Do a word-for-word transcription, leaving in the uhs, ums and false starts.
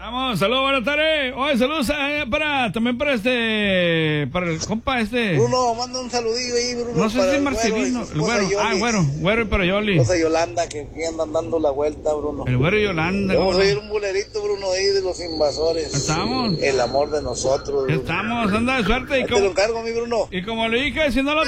Vamos, saludos, buenas tardes. Oye, saludos eh, para, también para este, para el compa este. Bruno, manda un saludillo ahí, Bruno. No sé si es Marcelino, el güero. Ah, güero, güero y para Yoli. Esposa Yolanda, que aquí andan dando la vuelta, Bruno. El güero y Yolanda. Vamos a oír un bulerito, Bruno, ahí de los invasores. Estamos. El amor de nosotros, Bruno. Estamos, anda de suerte. Y Ahí como, te lo encargo, mi Bruno. y como le dije, si no lo